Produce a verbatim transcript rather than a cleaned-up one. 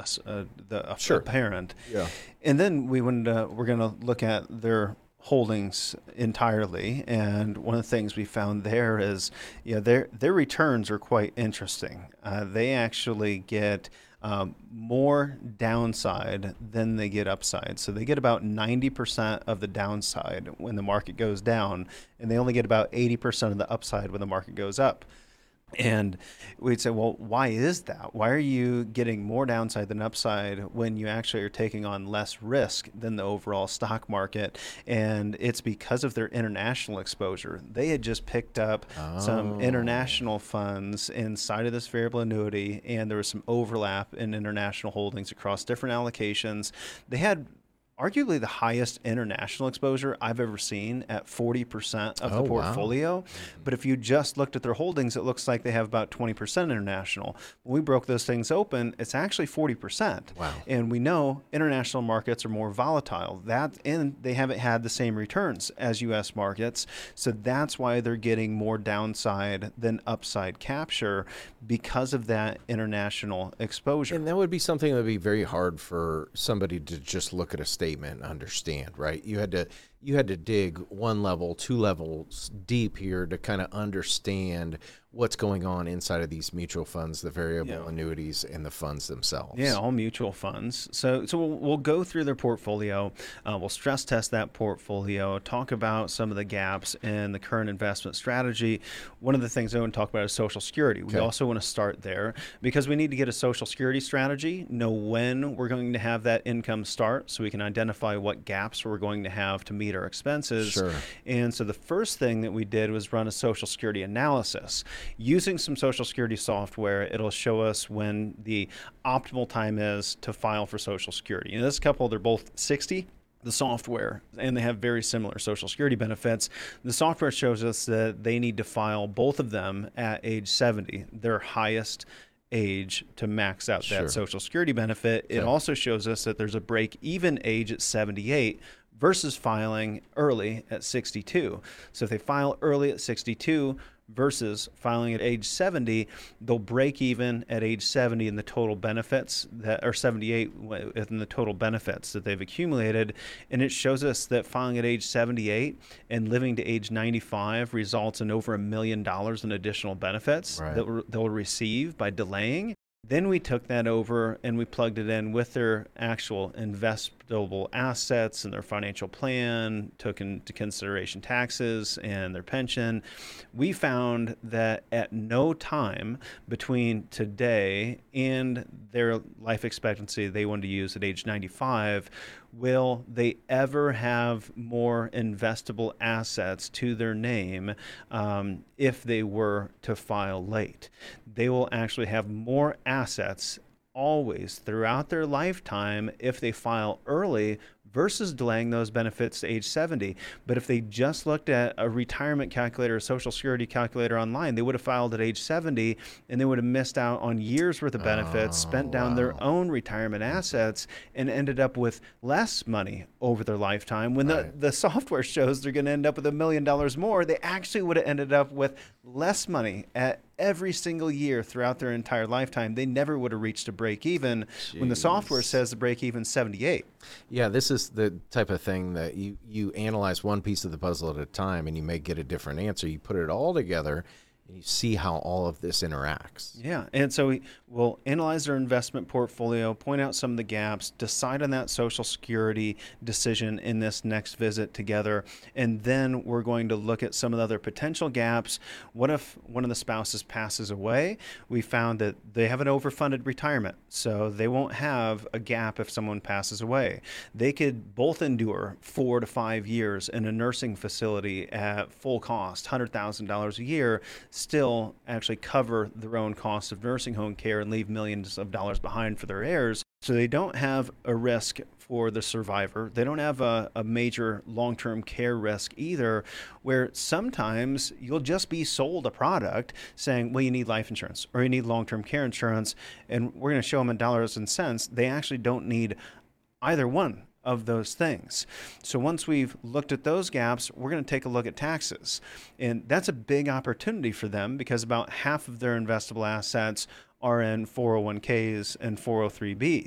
loss, uh, the Sure. apparent. Yeah. And then we went, uh, we're going to look at their holdings entirely. And one of the things we found there is, you know, their their returns are quite interesting. Uh, they actually get um, more downside than they get upside. So they get about ninety percent of the downside when the market goes down, and they only get about eighty percent of the upside when the market goes up. And we'd say, well, why is that? Why are you getting more downside than upside when you actually are taking on less risk than the overall stock market? And it's because of their international exposure. They had just picked up some Oh. international funds inside of this variable annuity, and there was some overlap in international holdings across different allocations. They had arguably the highest international exposure I've ever seen at forty percent of Oh, the wow. portfolio. But if you just looked at their holdings, it looks like they have about twenty percent international. When we broke those things open, it's actually forty percent. Wow. And we know international markets are more volatile. That, and they haven't had the same returns as U S markets. So that's why they're getting more downside than upside capture, because of that international exposure. And that would be something that would be very hard for somebody to just look at a statement and understand, right? You had to you had to dig one level, two levels deep here to kind of understand what's going on inside of these mutual funds, the variable Yeah. annuities, and the funds themselves. Yeah, all mutual funds. So, so we'll, we'll go through their portfolio. Uh, we'll stress test that portfolio, talk about some of the gaps in the current investment strategy. One of the things I want to talk about is Social Security. We Okay. also want to start there because we need to get a Social Security strategy, know when we're going to have that income start so we can identify what gaps we're going to have to meet our expenses. Sure. And so the first thing that we did was run a Social Security analysis. Using some Social Security software, it'll show us when the optimal time is to file for Social Security. And this couple, they're both sixty. The software, and they have very similar Social Security benefits. The software shows us that they need to file both of them at age seventy, their highest age to max out Sure. that Social Security benefit. It Okay. also shows us that there's a break-even age at seventy-eight versus filing early at sixty-two. So if they file early at sixty-two versus filing at age seventy, they'll break even at age seventy in the total benefits that are seventy-eight in the total benefits that they've accumulated. And it shows us that filing at age seventy-eight and living to age ninety-five results in over a million dollars in additional benefits Right. that they'll receive by delaying. Then we took that over and we plugged it in with their actual investable assets and their financial plan, took into consideration taxes and their pension. We found that at no time between today and their life expectancy they wanted to use at age ninety-five will they ever have more investable assets to their name um, if they were to file late. They will actually have more assets always throughout their lifetime if they file early versus delaying those benefits to age seventy. But if they just looked at a retirement calculator, a Social Security calculator online, they would have filed at age seventy and they would have missed out on years worth of benefits, Oh, spent down their wow. own retirement assets, and ended up with less money over their lifetime. When Right. the, the software shows they're going to end up with a million dollars more, they actually would have ended up with less money at every single year throughout their entire lifetime. They never would have reached a break even when the software Jeez. says the break even seventy-eight. Yeah, this is the type of thing that you, you analyze one piece of the puzzle at a time and you may get a different answer. You put it all together and you see how all of this interacts. Yeah, and so we will analyze their investment portfolio, point out some of the gaps, decide on that Social Security decision in this next visit together, and then we're going to look at some of the other potential gaps. What if one of the spouses passes away? We found that they have an overfunded retirement, so they won't have a gap if someone passes away. They could both endure four to five years in a nursing facility at full cost, one hundred thousand dollars a year, still actually cover their own cost of nursing home care and leave millions of dollars behind for their heirs. So they don't have a risk for the survivor. They don't have a, a major long-term care risk either, where sometimes you'll just be sold a product saying, well, you need life insurance or you need long-term care insurance. And we're going to show them in dollars and cents. They actually don't need either one of those things. So once we've looked at those gaps, we're going to take a look at taxes. And that's a big opportunity for them because about half of their investable assets are in four oh one k's and four oh three b's.